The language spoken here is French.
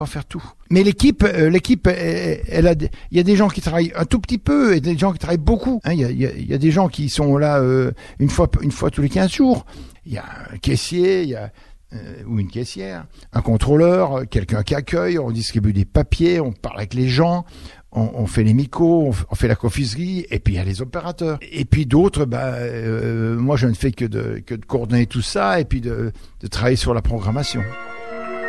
pas faire tout. Mais l'équipe, il y a des gens qui travaillent un tout petit peu et des gens qui travaillent beaucoup. Il y a des gens qui sont là une fois tous les 15 jours. Il y a un caissier, ou une caissière, un contrôleur, quelqu'un qui accueille, on distribue des papiers, on parle avec les gens, on fait les micos, on fait la confiserie, et puis il y a les opérateurs. Et puis d'autres, moi je ne fais que de coordonner tout ça et puis de travailler sur la programmation.